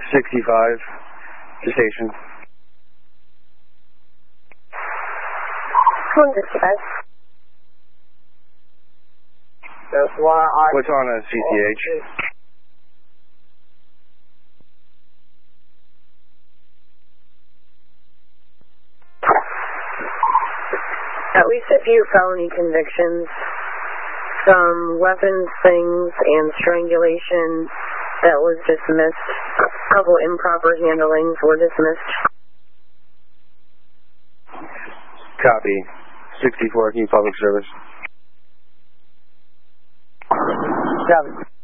65 to station. 165. What's on a CCH? At least a few felony convictions, some weapons things, and strangulation that was dismissed. A couple improper handlings were dismissed. Copy. 64, Key Public Service. Copy.